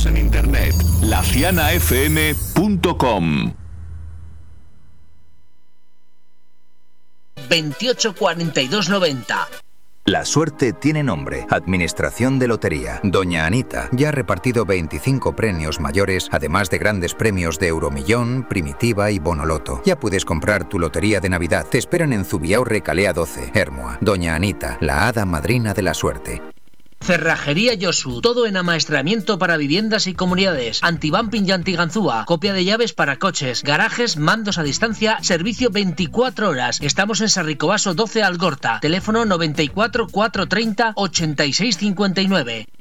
en internet. lacianafm.com 28 42 90. La suerte tiene nombre. Administración de Lotería. Doña Anita ya ha repartido 25 premios mayores, además de grandes premios de Euromillón, Primitiva y Bonoloto. Ya puedes comprar tu lotería de Navidad. Te esperan en Zubiao Recalea 12, Hermoa. Doña Anita, la hada madrina de la suerte. Cerrajería Yosu, todo en amaestramiento para viviendas y comunidades, antibumping y antiganzúa, copia de llaves para coches, garajes, mandos a distancia, servicio 24 horas. Estamos en Sarricobaso 12 Algorta, teléfono 94 430 86 59.